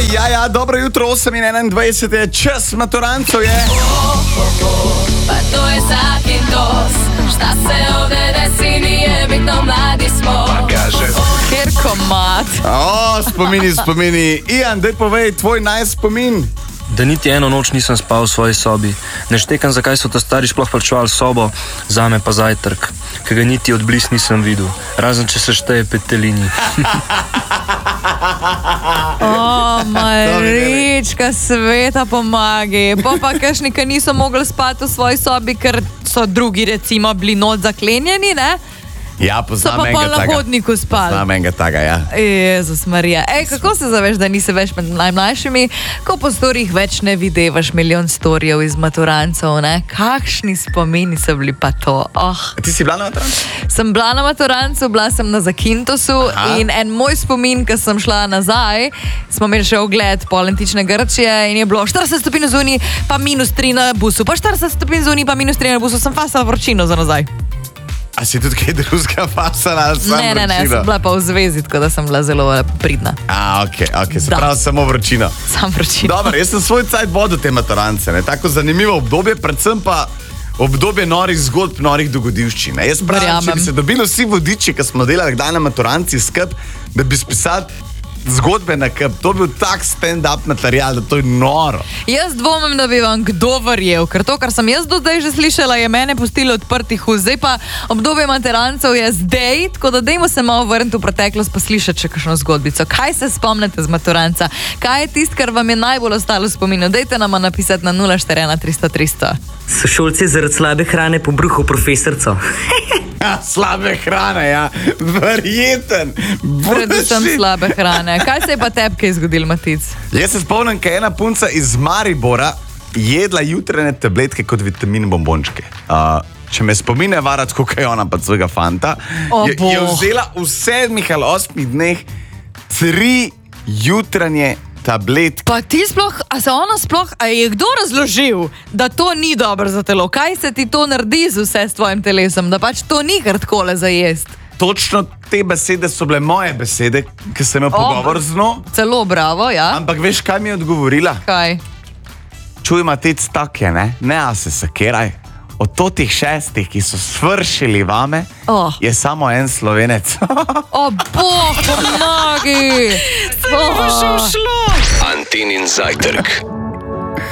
Ja, dobro jutro, 8:21 je čas maturancev je. Pa to je zakintos, šta se ovde desi, nije bitno, mladi smo. Ker komat. Spomini. Ian, daj povej tvoj najspomin. Da niti eno noč nisem spal v svoji sobi. Ne štekam, zakaj so ta stari sploh plačevali sobo, zame pa zajtrk, ki ga niti od blizu nisem videl, razen če se šteje petelini. Marička, sveta pomagi. Pa kakšni, ki niso mogli spati v svoji sobi, ker so drugi recimo bili not zaklenjeni, ne? Ja, so pa pol na hodniku spali. Poznam enega taga, ja. Jezus Marija. Kako se zaveš, da nisi več med najmlajšimi, ko po storih več ne videvaš milijon storijev iz maturancev, ne? Kakšni spomini so bili pa to? Ti si bila na maturancu? Sem bila na maturancu, bila sem na Zakintosu. In en moj spomin, ko sem šla nazaj, smo imeli še ogled pol antične Grčije in je bilo 40 stopinj zunaj, pa -3 na busu, pa 40 stopinj zunaj, pa -3 na busu, sem fasala vročino za nazaj. A si tudi kaj drugega fasala? Ne, sem bila pa v zvezi, tako da sem bila zelo pridna. Ok, se pravi samo vročina. Sam vročina. Dobar, jaz sem svoj cajt vodil te maturance, ne? Tako zanimivo obdobje, predvsem pa obdobje norih zgodb, norih dogodivščin. Jaz pravim, če bi se dobili vsi vodiči, ki smo delali kdaj na maturanci skup, da bi spisali zgodbe na kup, to bi bil tak stand-up material, da to je noro. Jaz dvomim, da bi vam kdo verjel, ker to, kar sem jaz do zdaj že slišala, je mene pustilo odprtih ust. Zdaj pa obdobje maturancev je zdaj, tako da dajmo se malo vrniti v preteklost pa slišati še kakšno zgodbico. Kaj se spomnite z maturanca? Kaj je tisto, kar vam je najbolj ostalo v spominu? Dajte nama napisati na 041 300 300. Sošolci zaradi slabe hrane pobruhal profesorco. Slabe hrane, ja. Verjeten. Predvsem slabe hrane. Kaj se je pa tebi kaj zgodil, Matic? Jaz se spomnim, kaj je ena punca iz Maribora jedla jutranje tabletke kot vitamin bombončke. Če me spomine varati, kako je ona pa svojega fanta, je vzela v 7 ali 8 dneh 3 jutranje tabletke. Pa ti sploh, a je kdo razložil, da to ni dobro za telo? Kaj se ti to naredi z vse s tvojim telesom, da pač to ni kar takole za jest? Točno te besede so bile moje besede, ki sem imel pogovor z njo. Celo bravo, ja. Ampak veš, kaj mi je odgovorila? Kaj? Čuj, Matic, tak je, ne? Ne, a se sakiraj. Od totih 6, ki so svršili vame, je samo en Slovenec. Bog pomagi! Se je pa še ušlo! Antinin zajtrk.